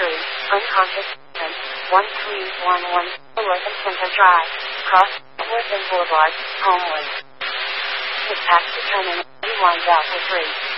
true, unconscious, and 1311 Lincoln Center Drive, cross Woodland Boulevard, Homewood. His tax return and he winds out for free.